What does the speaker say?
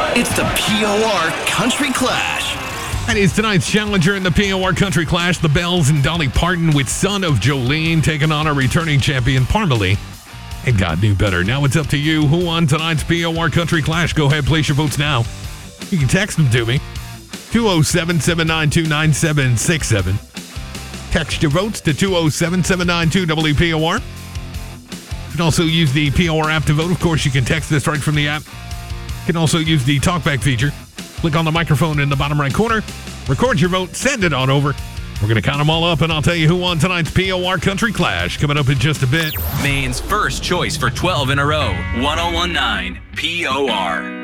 It's the POR Country Clash. That is tonight's challenger in the POR Country Clash. The Bells and Dolly Parton with Son of Jolene taking on our returning champion, Parmalee. And God knew better. Now it's up to you. Who won tonight's POR Country Clash? Go ahead, place your votes now. You can text them to me. 207-792-9767. Text your votes to 207-792-WPOR. You can also use the POR app to vote. Of course, you can text this right from the app. You can also use the talkback feature. Click on the microphone in the bottom right corner. Record your vote. Send it on over. We're going to count them all up, and I'll tell you who won tonight's POR Country Clash coming up in just a bit. Maine's first choice for 12 in a row. 1019 POR.